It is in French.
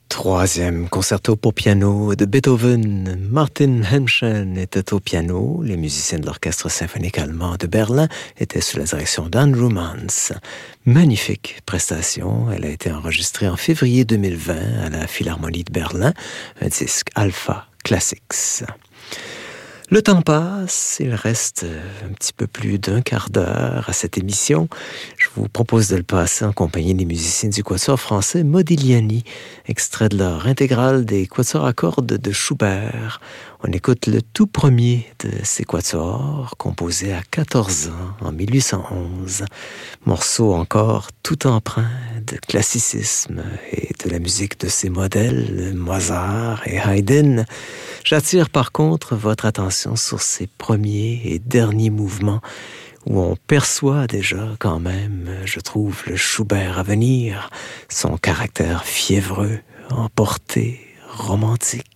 Troisième concerto pour piano de Beethoven. Martin Hemschen était au piano. Les musiciens de l'Orchestre symphonique allemand de Berlin étaient sous la direction d'Andrew Mans. Magnifique prestation. Elle a été enregistrée en février 2020 à la Philharmonie de Berlin, un disque Alpha Classics. Le temps passe, il reste un petit peu plus d'un quart d'heure à cette émission. Je vous propose de le passer en compagnie des musiciens du quatuor français Modigliani, extrait de leur intégrale des quatuors à cordes de Schubert. On écoute le tout premier de ces quatuors, composé à 14 ans, en 1811. Morceau encore tout empreint de classicisme et de la musique de ses modèles, Mozart et Haydn. J'attire par contre votre attention sur ces premiers et derniers mouvements où on perçoit déjà quand même, je trouve, le Schubert à venir, son caractère fiévreux, emporté, romantique.